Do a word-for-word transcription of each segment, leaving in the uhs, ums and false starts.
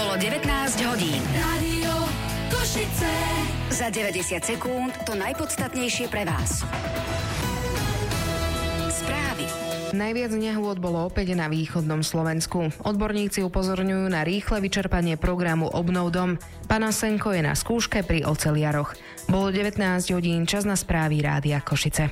Bolo devätnásť hodín. Rádio Košice. Za deväťdesiat sekúnd to najpodstatnejšie pre vás. Správy. Najviac nehôd bolo opäť na východnom Slovensku. Odborníci upozorňujú na rýchle vyčerpanie programu Obnov dom. Panasenko je na skúške pri oceliaroch. Bolo devätnásť hodín, čas na správy Rádia Košice.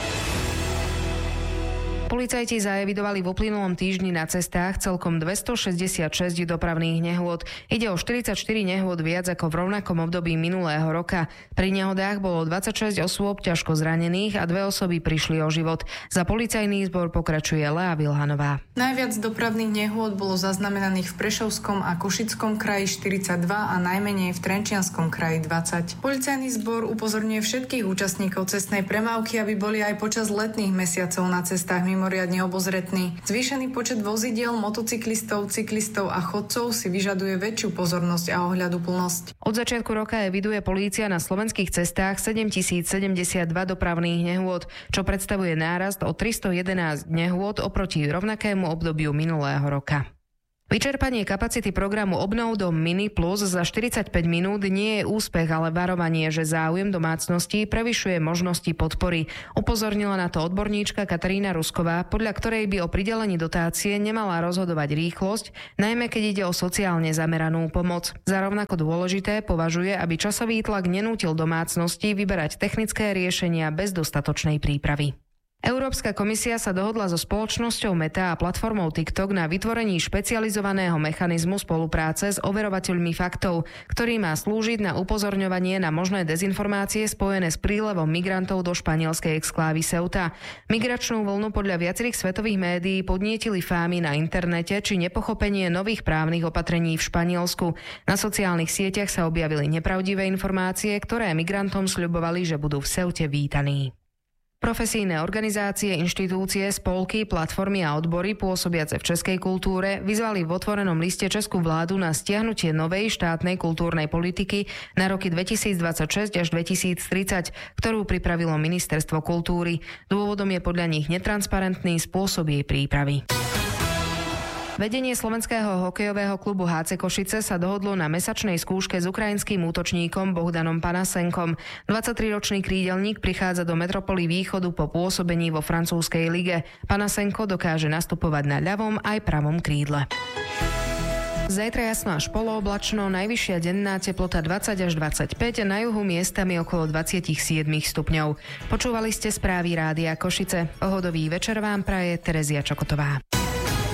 Policajti zaevidovali v uplynulom týždni na cestách celkom dvestošesťdesiatšesť dopravných nehôd. Ide o štyridsaťštyri nehôd viac ako v rovnakom období minulého roka. Pri nehodách bolo dvadsaťšesť osôb ťažko zranených a dve osoby prišli o život. Za policajný zbor pokračuje Lea Vilhanová. Najviac dopravných nehôd bolo zaznamenaných v Prešovskom a Košickom kraji štyridsaťdva a najmenej v Trenčianskom kraji dvadsať. Policajný zbor upozorňuje všetkých účastníkov cestnej premávky, aby boli aj počas letných mesiacov na cestách mimoriadne obozretný. Zvýšený počet vozidiel, motocyklistov, cyklistov a chodcov si vyžaduje väčšiu pozornosť a ohľaduplnosť. Od začiatku roka eviduje polícia na slovenských cestách sedemtisícsedemdesiatdva dopravných nehôd, čo predstavuje nárast o tristojedenásť nehôd oproti rovnakému obdobiu minulého roka. Vyčerpanie kapacity programu Obnov dom Mini Plus za štyridsaťpäť minút nie je úspech, ale varovanie, že záujem domácností prevyšuje možnosti podpory. Upozornila na to odborníčka Katarína Rusková, podľa ktorej by o pridelení dotácie nemala rozhodovať rýchlosť, najmä keď ide o sociálne zameranú pomoc. Za rovnako dôležité považuje, aby časový tlak nenútil domácnosti vyberať technické riešenia bez dostatočnej prípravy. Európska komisia sa dohodla so spoločnosťou Meta a platformou TikTok na vytvorení špecializovaného mechanizmu spolupráce s overovateľmi faktov, ktorý má slúžiť na upozorňovanie na možné dezinformácie spojené s prílevom migrantov do španielskej exklávy Ceuta. Migračnú vlnu podľa viacerých svetových médií podnietili fámy na internete či nepochopenie nových právnych opatrení v Španielsku. Na sociálnych sieťach sa objavili nepravdivé informácie, ktoré migrantom sľubovali, že budú v Ceute vítaní. Profesijné organizácie, inštitúcie, spolky, platformy a odbory pôsobiace v českej kultúre vyzvali v otvorenom liste českú vládu na stiahnutie novej štátnej kultúrnej politiky na roky dvetisícdvadsaťšesť až dvetisíctridsať, ktorú pripravilo Ministerstvo kultúry. Dôvodom je podľa nich netransparentný spôsob jej prípravy. Vedenie slovenského hokejového klubu há cé Košice sa dohodlo na mesačnej skúške s ukrajinským útočníkom Bohdanom Panasenkom. dvadsaťtriročný krídelník prichádza do metropoly Východu po pôsobení vo francúzskej lige. Panasenko dokáže nastupovať na ľavom aj pravom krídle. Zajtra jasno až polooblačno, najvyššia denná teplota dvadsať až dvadsaťpäť, na juhu miestami okolo dvadsaťsedem stupňov. Počúvali ste správy Rádia Košice. Pohodový večer vám praje Terezia Čokotová.